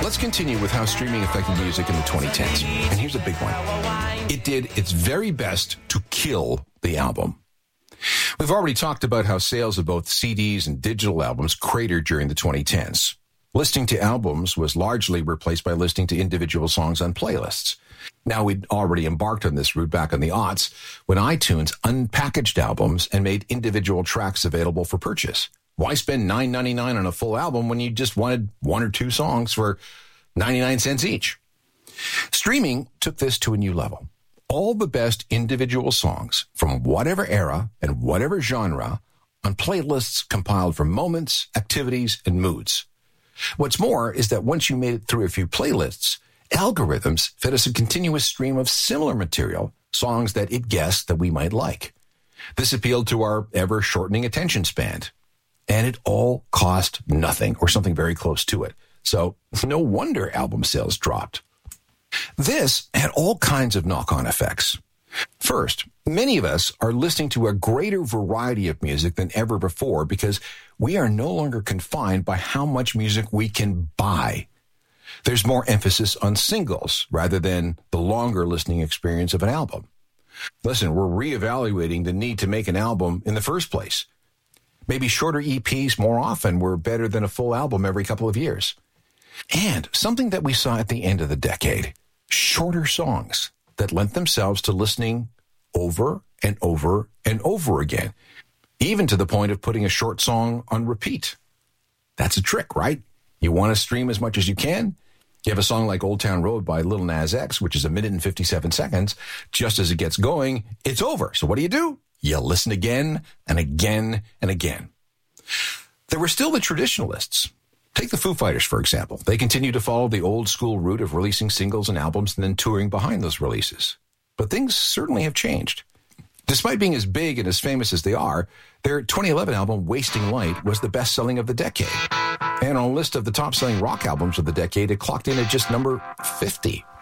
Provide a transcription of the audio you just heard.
Let's continue with how streaming affected music in the 2010s. And here's a big one. It did its very best to kill the album. We've already talked about how sales of both CDs and digital albums cratered during the 2010s. Listening to albums was largely replaced by listening to individual songs on playlists. Now, we'd already embarked on this route back in the aughts when iTunes unpackaged albums and made individual tracks available for purchase. Why spend $9.99 on a full album when you just wanted one or two songs for 99 cents each? Streaming took this to a new level. All the best individual songs from whatever era and whatever genre on playlists compiled from moments, activities, and moods. What's more is that once you made it through a few playlists, algorithms fed us a continuous stream of similar material, songs that it guessed that we might like. This appealed to our ever-shortening attention span. And it all cost nothing or something very close to it. So no wonder album sales dropped. This had all kinds of knock-on effects. First, many of us are listening to a greater variety of music than ever before because we are no longer confined by how much music we can buy. There's more emphasis on singles rather than the longer listening experience of an album. Listen, we're reevaluating the need to make an album in the first place. Maybe shorter EPs more often were better than a full album every couple of years. And something that we saw at the end of the decade, shorter songs that lent themselves to listening over and over and over again, even to the point of putting a short song on repeat. That's a trick, right? You want to stream as much as you can? You have a song like Old Town Road by Lil Nas X, which is 1 minute and 57 seconds. Just as it gets going, it's over. So what do? You listen again and again and again. There were still the traditionalists. Take the Foo Fighters, for example. They continue to follow the old school route of releasing singles and albums and then touring behind those releases. But things certainly have changed. Despite being as big and as famous as they are, their 2011 album, Wasting Light, was the best-selling of the decade. And on a list of the top-selling rock albums of the decade, it clocked in at just number 50.